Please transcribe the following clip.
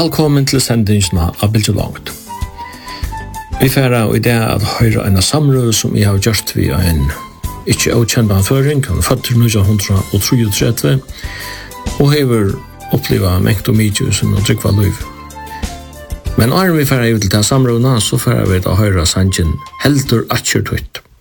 Velkommen til sendingsna av Bilge Langt. Vi færa i det at høyre en samrød som jeg har gjort vi en ikke avkjent anføring, han født 1933, og hever oppleva mengt og mykje som å trykva liv. Men når vi færa til det samrødna, så færa vi da høyre sangen Heldur Atjer Tøyt.